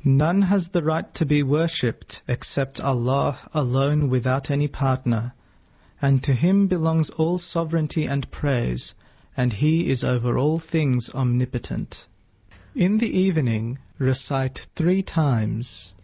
None has the right to be worshipped except Allah alone without any partner, and to Him belongs all sovereignty and praise, and He is over all things omnipotent. In the evening, recite 3 times.